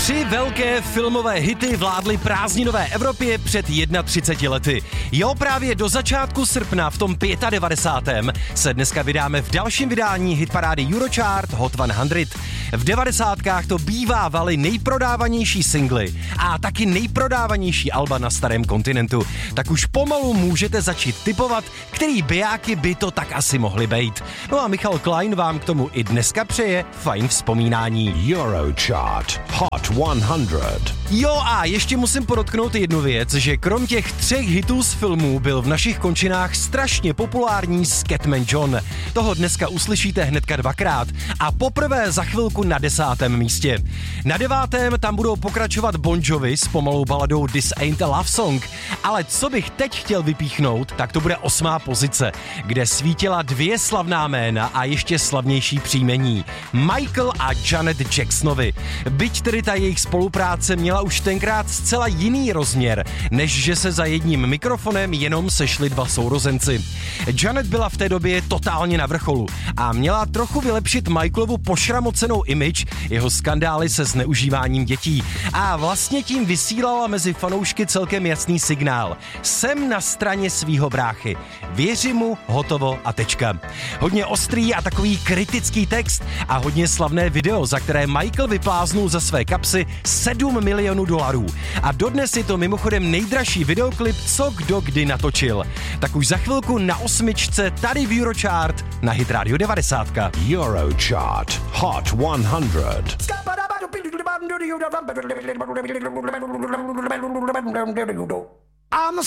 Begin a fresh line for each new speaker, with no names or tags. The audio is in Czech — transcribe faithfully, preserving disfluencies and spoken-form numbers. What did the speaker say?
Tři velké filmové hity vládly prázdninové Evropě před třiceti jednou lety. Jo, právě do začátku srpna v tom devadesátém pátém se dneska vydáme v dalším vydání hitparády Eurochart Hot sto. V devadesátkách to bývávaly nejprodávanější singly a taky nejprodávanější alba na starém kontinentu. Tak už pomalu můžete začít tipovat, který bijáky by to tak asi mohly být. No a Michal Klein vám k tomu i dneska přeje fajn vzpomínání.
Eurochart Hot sto.
Jo, a ještě musím podotknout jednu věc, že krom těch třech hitů z filmů byl v našich končinách strašně populární Scatman John. Toho dneska uslyšíte hnedka dvakrát a poprvé za chvilku na desátém místě. Na devátém tam budou pokračovat Bon Jovi s pomalou baladou This Ain't a Love Song, ale co bych teď chtěl vypíchnout, tak to bude osmá pozice, kde svítila dvě slavná jména a ještě slavnější příjmení. Michael a Janet Jacksonovi. Byť tedy ta jejich spolupráce měla už tenkrát zcela jiný rozměr, než že se za jedním mikrofonem jenom sešli dva sourozenci. Janet byla v té době totálně na vrcholu a měla trochu vylepšit Michaelovu pošramocenou image, jeho skandály se zneužíváním dětí a vlastně tím vysílala mezi fanoušky celkem jasný signál. Jsem na straně svýho bráchy. Věřím mu, hotovo a tečka. Hodně ostrý a takový kritický text a hodně slavné video, za které Michael vypláznul ze své kapsy sedm milionů dolarů. A dodnes je to mimochodem nejdražší videoklip, co kdo kdy natočil. Tak už za chvilku na osmičce tady v Eurochart na Hit Radio devadesát.
Eurochart Hot sto.
I'm the